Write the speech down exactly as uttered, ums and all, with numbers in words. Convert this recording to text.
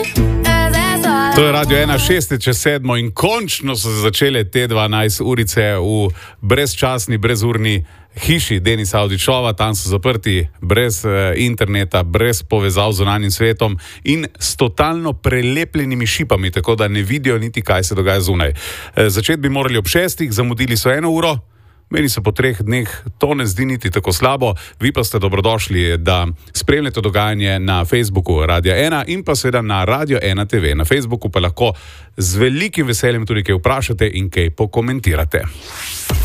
To je Radio ena, šest čez sedmo in končno so se začele te dvanajst urice v brezčasni, brezurni hiši Denisa Avdićova. Tam so zaprti brez eh, interneta, brez povezav z zunanjim svetom in s totalno prelepljenimi šipami, tako da ne vidijo niti, kaj se dogaja zunaj. Eh, začeti bi morali ob šestih, zamudili so eno uro. Meni se po treh dneh to ne zdi niti tako slabo. Vi pa ste dobrodošli, da spremljate dogajanje na Facebooku Radia ena in pa seveda na Radio ena te ve. Na Facebooku pa lahko z velikim veseljem tudi kaj vprašate in kaj pokomentirate.